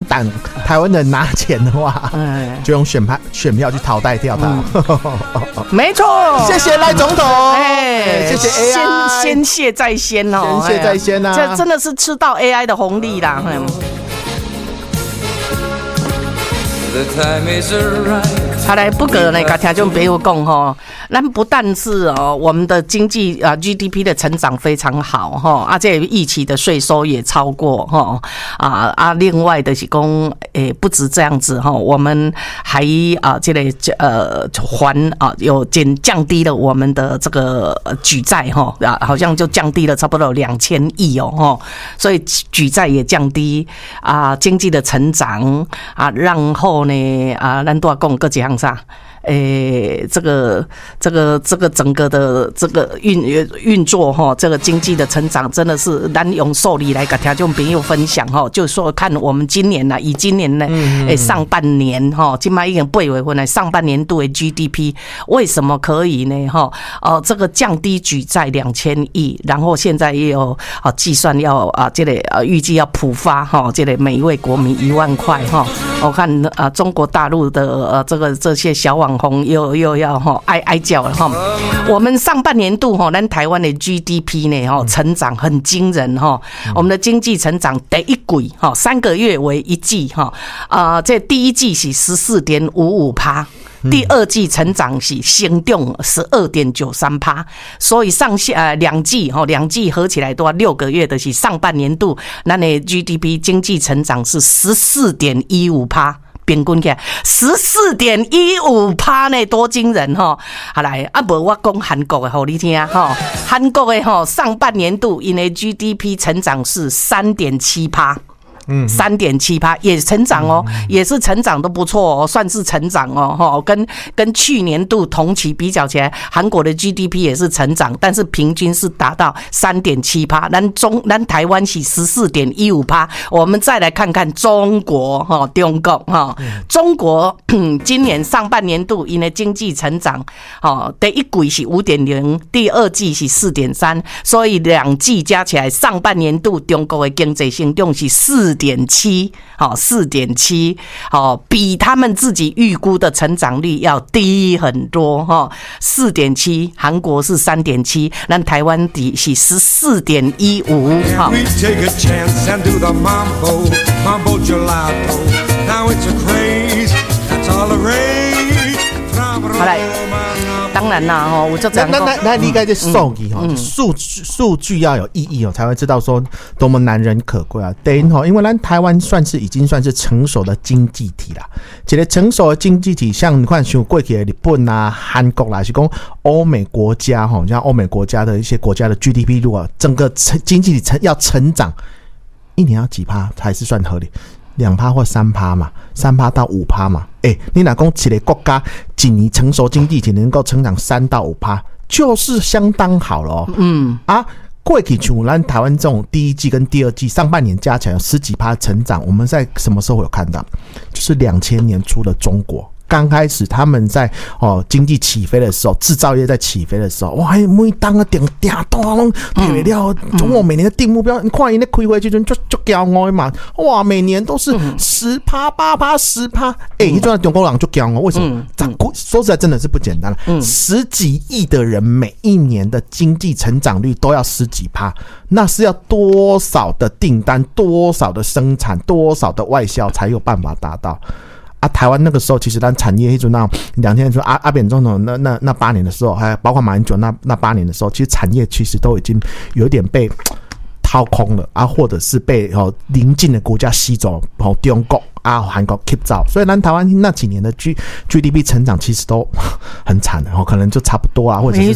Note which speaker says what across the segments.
Speaker 1: 党台湾人拿钱的话，就用选票去淘汰掉他。
Speaker 2: 没错，
Speaker 1: 谢谢赖总统，谢谢 AI，
Speaker 2: 先谢在先哦，
Speaker 1: 先谢在先啊，
Speaker 2: 这真的是吃到 AI 的红利啦。好来，不过呢，跟听众朋友讲吼，咱不但是我们的经济GDP 的成长非常好哈，这预期的税收也超过哈另外的是讲不止这样子哈，我们还这个有降低了我们的这个举债哈好像就降低了差不多2000亿哦所以举债也降低经济的成长然后呢咱都要讲各几项啥。这个整个的这个运作哈，这个经济的成长真的是咱用受理来跟听众朋友分享哈，就是说看我们今年以今年呢上半年哈，今嘛已经8月份了，上半年度的 GDP 为什么可以呢哈？这个降低举债2000亿，然后现在也有计算要这个预计要普发哈，这个每一位国民1万块哈。我看中国大陆的这些小网红又要哀叫了哈。我们上半年度咱台湾的 GDP 呢成长很惊人哈。我们的经济成长第一季3个月为一季这第一季是14.55%。第二季成长是成长 12.93%， 所以上下两季合起来都要6个月的是上半年度，咱的 GDP 经济成长是 14.15%。平均起来 14.15% 呢，多惊人哈！好来，无我讲韩国的，给你听哈。韩国的上半年度因为 GDP 成长是 3.7%。3.7% 也成长哦，也是成长都不错哦，算是成长哦，跟去年度同期比较起来，韩国的 GDP 也是成长，但是平均是达到 3.7%， 咱台湾是 14.15%。我们再来看看中国中国今年上半年度因为经济成长第一季是 5.0%， 第二季是 4.3%， 所以两季加起来上半年度中国的经济成长是4.7%， 比他们自己预估的成长率要低很多4.7%， 韩国是 3.7%， 咱台湾底是 14.15%。好来。当然啦，我就这样讲。
Speaker 1: 那理解这数据数据要有意义才会知道说多么难能可贵啊！对因为咱台湾已经算是成熟的经济体啦。一个成熟的经济体，像你看像过去的日本啊、韩国啦，是讲欧美国家像欧美国家的一些国家的 GDP 如果整个经济体要成长，1年要几%才是算合理？2%或3%嘛，3%到5%嘛。你若讲一个国家1年成熟经济体能够成长3到5%，就是相当好了过去像咱台湾这种第一季跟第二季上半年加起来有10几%成长，我们在什么时候有看到？就是2000年初的中国。刚开始他们在经济起飞的时候，制造业在起飞的时候，哇，每当啊定大拢提了，中国每年的定目标，你看人家开会就骄傲嘛，哇，每年都是10%、8%、10%，你做中国人就骄傲，为什么？说实在真的是不简单了，10几亿的人每一年的经济成长率都要10几%，那是要多少的订单、多少的生产、多少的外销才有办法达到？台湾那个时候其实咱产业一直那2000年说阿扁总统那8年的时候，还包括马英九那8年的时候，其实产业其实都已经有点被掏空了或者是被邻近的国家吸走，中国韩国 keep 走，所以咱台湾那几年的 GDP 成长其实都很惨的，可能就差不多或者是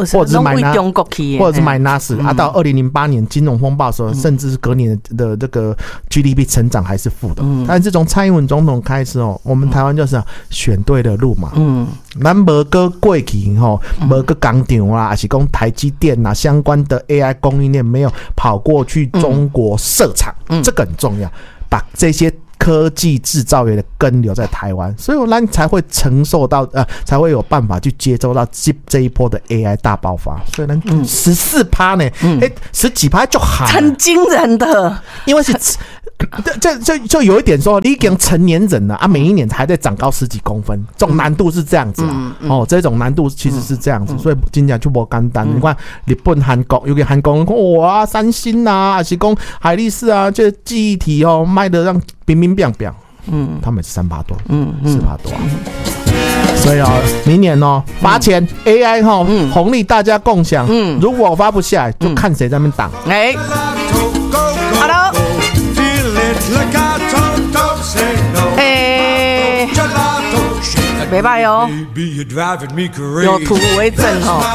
Speaker 1: minus 到2008年金融风暴的时候，甚至是隔年的这个 GDP 成长还是负的。但是从蔡英文总统开始我们台湾就是选对了路嘛。咱没个过去没个工厂啦，还是讲台积电啦相关的 AI 供应链没有跑过去中国设厂，这个很重要，把这些科技制造业的根留在台湾，所以我们才会承受到才会有办法去接收到这一波的 AI 大爆发。所以呢14%呢，10几%就好，
Speaker 2: 很惊人的，
Speaker 1: 因为是这就有一点说，你已经成年人了啊，每一年还在长高10几公分，这种难度是这样子啊。这种难度其实是这样子，所以真正就不简单。你看日本、韩国，尤其韩国人讲哇，三星啊，还是讲海力士啊，这记忆体卖得让冰冰冰冰。他们是3%多，4%多。所以明年发钱 AI 红利大家共享。如果我发不下来，就看谁在那边挡。
Speaker 2: Hello。没歹哦，有图为证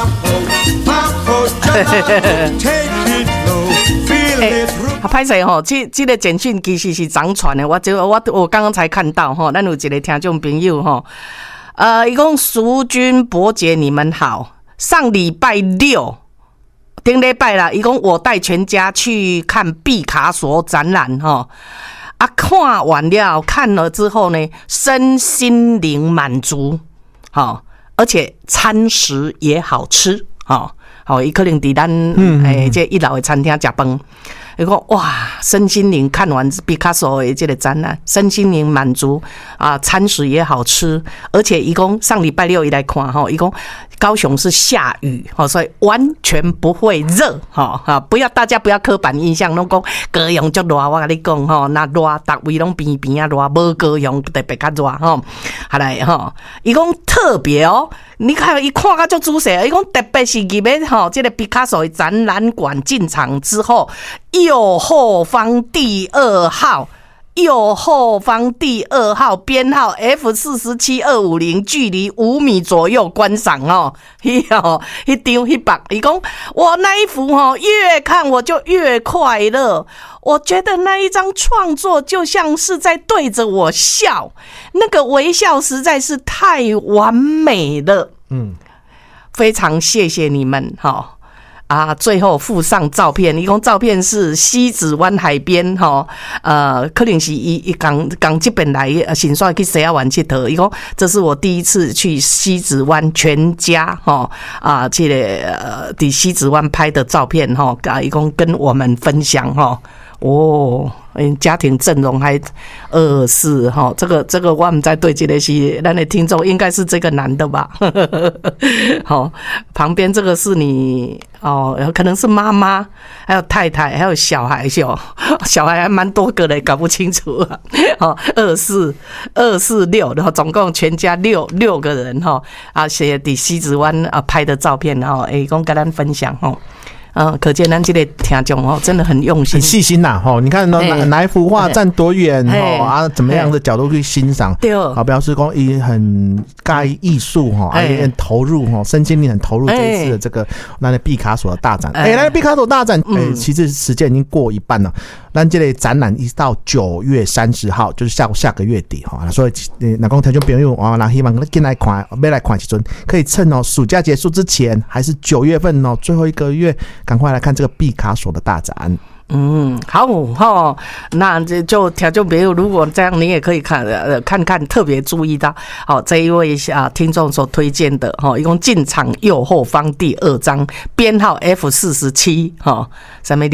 Speaker 2: 拍摄这个简讯其实是长传的，我刚刚才看到咱有一个听众朋友他说淑君伯姐你们好，上礼拜6顶礼拜啦，他说我带全家去看毕卡索展览看完了看了之后呢，身心灵满足而且餐食也好吃他可能在咱这一楼的餐厅吃饭，他说哇，身心灵看完毕卡索的这个展览，身心灵满足餐食也好吃，而且他说上礼拜6他来看他说高雄是下雨所以完全不会热大家不要刻板印象，拢讲高雄足热，我跟你讲那热每位拢边边热，无高雄特别较热好来他说特别你看一看就仔细，他说特别是入面这个毕卡索的展览馆进场之后，右后方第2号编号 F47250，距离5米左右观赏那张他说我那一幅越看我就越快乐，我觉得那一张创作就像是在对着我笑，那个微笑实在是太完美了。非常谢谢你们最后附上照片，他说照片是西子湾海边可能是刚这边来新帅去西亚湾佚佗，他说这是我第一次去西子湾，全家这个在西子湾拍的照片他说跟我们分享家庭阵容还24这个我们在对这个是咱的听众应该是这个男的吧旁边这个是你可能是妈妈，还有太太，还有小孩小孩还蛮多个的，搞不清楚246，然后总共全家六个人写在西子湾拍的照片讲跟咱分享可见咱这个听众真的很用心、很
Speaker 1: 细心呐你看哪一幅画站多远怎么样的角度去欣赏，
Speaker 2: 对
Speaker 1: 表示说伊很介艺术很投入身心灵很投入这一次的这个咱的毕卡索的大展。咱的毕卡索大展其实时间已经过一半了，咱这个展览一直到9月30号，就是下个月底所以若讲听众朋友那希望进来看，要来看时阵可以趁暑假结束之前，还是9月份最后1个月，赶快来看这个毕卡索的大展。
Speaker 2: 好那就听众朋友，如果这样，你也可以看看，特别注意到这一位听众所推荐的一共进场右后方第2张，编号 F47上面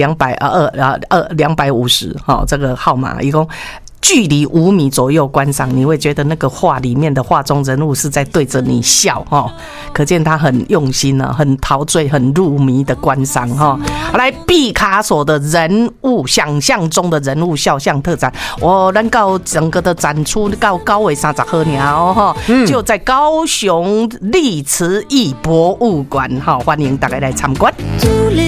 Speaker 2: 250这个号码，一共距离5米左右观赏，你会觉得那个画里面的画中人物是在对着你笑可见他很用心很陶醉、很入迷的观赏来毕卡索的人物，想象中的人物肖像特展，咱到整个的展出到9月30号了就在高雄历慈艺博物馆欢迎大家来参观。